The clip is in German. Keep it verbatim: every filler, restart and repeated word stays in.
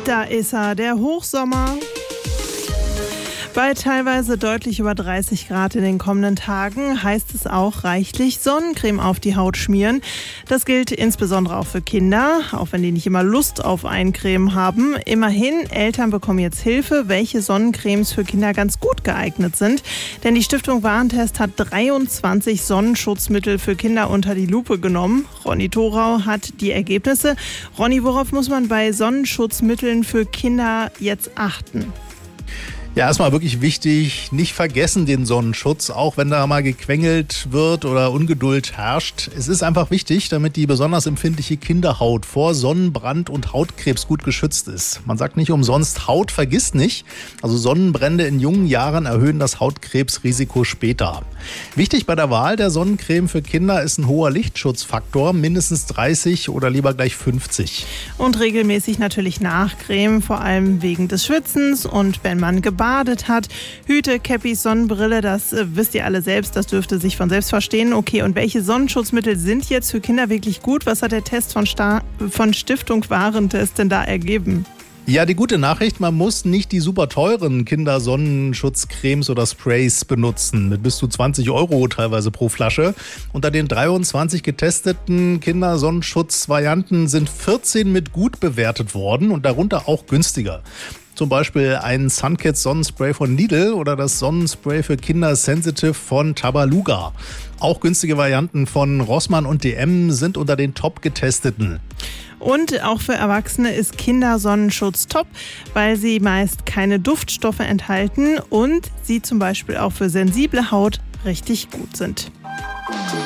Da ist er, der Hochsommer. Bei teilweise deutlich über dreißig Grad in den kommenden Tagen heißt es auch reichlich Sonnencreme auf die Haut schmieren. Das gilt insbesondere auch für Kinder, auch wenn die nicht immer Lust auf Eincreme haben. Immerhin, Eltern bekommen jetzt Hilfe, welche Sonnencremes für Kinder ganz gut geeignet sind. Denn die Stiftung Warentest hat dreiundzwanzig Sonnenschutzmittel für Kinder unter die Lupe genommen. Ronny Thorau hat die Ergebnisse. Ronny, worauf muss man bei Sonnenschutzmitteln für Kinder jetzt achten? Ja, erstmal wirklich wichtig, nicht vergessen den Sonnenschutz, auch wenn da mal gequengelt wird oder Ungeduld herrscht. Es ist einfach wichtig, damit die besonders empfindliche Kinderhaut vor Sonnenbrand und Hautkrebs gut geschützt ist. Man sagt nicht umsonst, Haut vergisst nicht. Also Sonnenbrände in jungen Jahren erhöhen das Hautkrebsrisiko später. Wichtig bei der Wahl der Sonnencreme für Kinder ist ein hoher Lichtschutzfaktor, mindestens dreißig oder lieber gleich fünfzig. Und regelmäßig natürlich nachcremen, vor allem wegen des Schwitzens und wenn man gebadet hat. Hüte, Käppis, Sonnenbrille, das äh, wisst ihr alle selbst, das dürfte sich von selbst verstehen. Okay, und welche Sonnenschutzmittel sind jetzt für Kinder wirklich gut? Was hat der Test von, Sta- von Stiftung Warentest denn da ergeben? Ja, die gute Nachricht, man muss nicht die super teuren Kindersonnenschutzcremes oder Sprays benutzen, mit bis zu zwanzig Euro teilweise pro Flasche. Unter den dreiundzwanzig getesteten Kindersonnenschutzvarianten sind vierzehn mit gut bewertet worden und darunter auch günstiger. Zum Beispiel ein Sunkids Sonnenspray von Lidl oder das Sonnenspray für Kinder Sensitive von Tabaluga. Auch günstige Varianten von Rossmann und D M sind unter den top getesteten. Und auch für Erwachsene ist Kindersonnenschutz top, weil sie meist keine Duftstoffe enthalten und sie zum Beispiel auch für sensible Haut richtig gut sind.